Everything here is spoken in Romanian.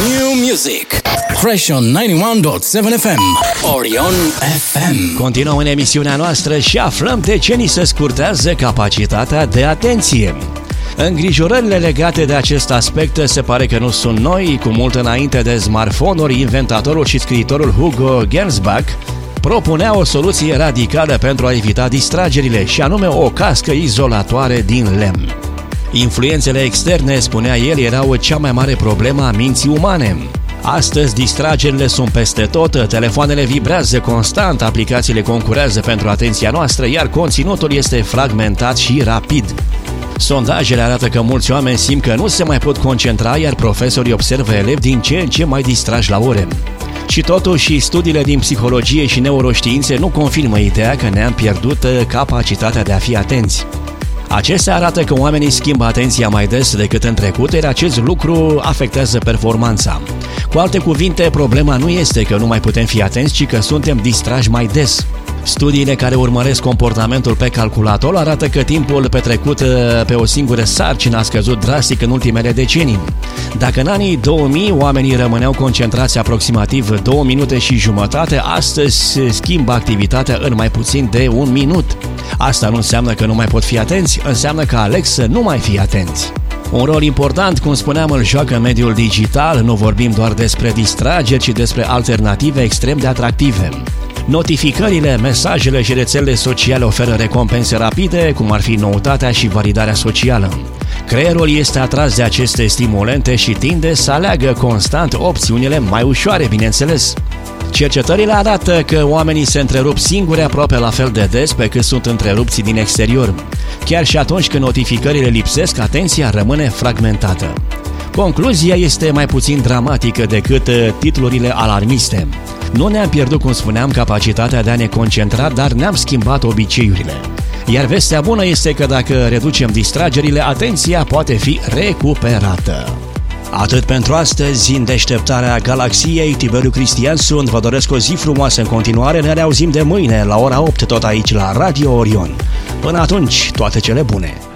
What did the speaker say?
New music. Fresh on 91.7 FM. Orion FM. Continuăm în emisiunea noastră și aflăm de ce ni se scurtează capacitatea de atenție. Îngrijorările legate de acest aspect se pare că nu sunt noi. Cu mult înainte de smartphone-uri, inventatorul și scriitorul Hugo Gernsback propunea o soluție radicală pentru a evita distragerile, și anume o cască izolatoare din lemn. Influențele externe, spunea el, erau cea mai mare problemă a minții umane. Astăzi distragerile sunt peste tot, telefoanele vibrează constant, aplicațiile concurează pentru atenția noastră, iar conținutul este fragmentat și rapid. Sondajele arată că mulți oameni simt că nu se mai pot concentra, iar profesorii observă elevi din ce în ce mai distrași la ore. Și totuși, studiile din psihologie și neuroștiințe nu confirmă ideea că ne-am pierdut capacitatea de a fi atenți. Acestea arată că oamenii schimbă atenția mai des decât în trecut, iar acest lucru afectează performanța. Cu alte cuvinte, problema nu este că nu mai putem fi atenți, ci că suntem distrași mai des. Studiile care urmăresc comportamentul pe calculator arată că timpul petrecut pe o singură sarcină a scăzut drastic în ultimele decenii. Dacă în anii 2000 oamenii rămâneau concentrați aproximativ 2 minute și jumătate, astăzi se schimbă activitatea în mai puțin de 1 minut. Asta nu înseamnă că nu mai pot fi atenți, înseamnă că aleg să nu mai fie atenți. Un rol important, cum spuneam, îl joacă mediul digital. Nu vorbim doar despre distrageri, ci despre alternative extrem de atractive. Notificările, mesajele și rețelele sociale oferă recompense rapide, cum ar fi noutatea și validarea socială. Creierul este atras de aceste stimulente și tinde să aleagă constant opțiunile mai ușoare, bineînțeles. Cercetările arată că oamenii se întrerup singuri aproape la fel de des pe cât sunt întrerupți din exterior. Chiar și atunci când notificările lipsesc, atenția rămâne fragmentată. Concluzia este mai puțin dramatică decât titlurile alarmiste. Nu ne-am pierdut, cum spuneam, capacitatea de a ne concentra, dar ne-am schimbat obiceiurile. Iar vestea bună este că dacă reducem distragerile, atenția poate fi recuperată. Atât pentru astăzi, în deșteptarea galaxiei. Tiberiu Cristian sunt, vă doresc o zi frumoasă în continuare, ne reauzim de mâine la ora 8 tot aici la Radio Orion. Până atunci, toate cele bune!